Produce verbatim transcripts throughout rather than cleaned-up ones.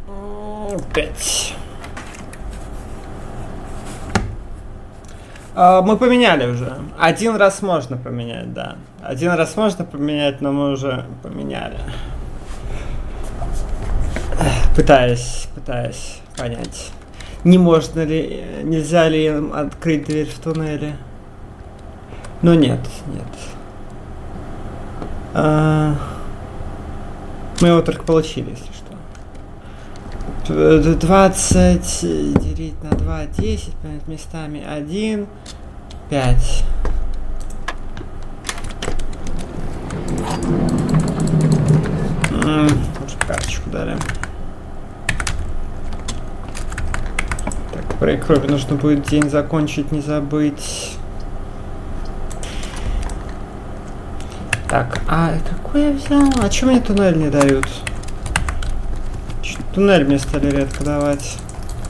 Пять. А, мы поменяли уже. Один раз можно поменять, да. Один раз можно поменять, но мы уже поменяли. Пытаясь, пытаясь понять, не можно ли, нельзя ли им открыть дверь в туннеле. Но нет, нет. А, мы его только получили, если что. двадцать делить на два, десять, местами один, пять. Лучше карточку дали. Так, про крови нужно будет день закончить, не забыть. Так, а какой я взял? А чё мне туннель не дают? Чё, туннель мне стали редко давать.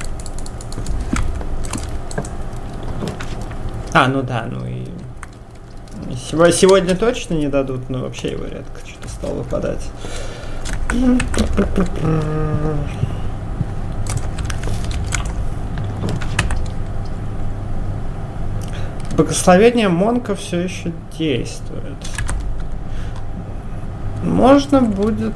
А, ну да, ну и... Сегодня точно не дадут, но вообще его редко что-то стало выпадать. Благословение Монка все еще действует. Можно будет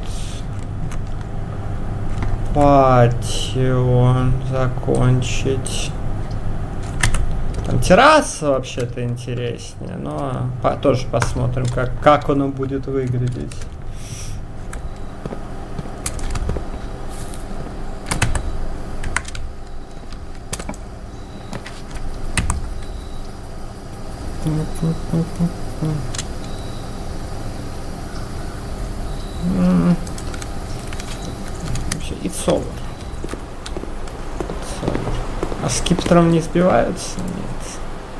патио закончить. Там терраса вообще-то интереснее, но по, тоже посмотрим, как, как оно будет выглядеть. И Солар. А скипетром не сбиваются? Нет.